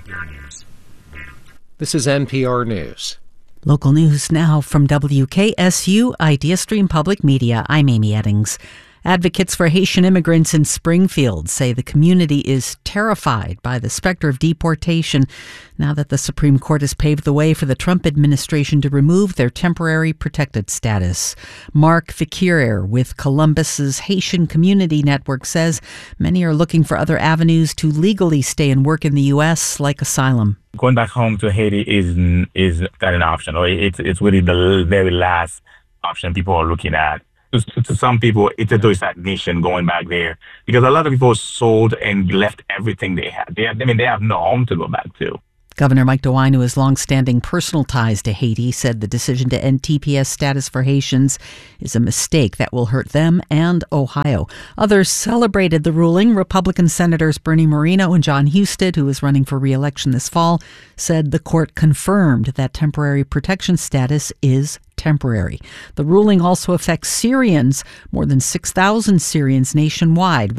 This is NPR News. Local news now from WKSU Idea Stream Public Media. I'm Amy Eddings. Advocates for Haitian immigrants in Springfield say the community is terrified by the specter of deportation now that the Supreme Court has paved the way for the Trump administration to remove their temporary protected status. Mark Fikir with Columbus's Haitian Community Network says many are looking for other avenues to legally stay and work in the U.S., like asylum. Going back home to Haiti is not an option, or it's really the very last option people are looking at. To some people, it's a suicide mission going back there, because a lot of people sold and left everything they had. They have no home to go back to. Governor Mike DeWine, who has long-standing personal ties to Haiti, said the decision to end TPS status for Haitians is a mistake that will hurt them and Ohio. Others celebrated the ruling. Republican Senators Bernie Moreno and John Husted, who is running for re-election this fall, said the court confirmed that temporary protection status is temporary. The ruling also affects Syrians, more than 6,000 Syrians nationwide.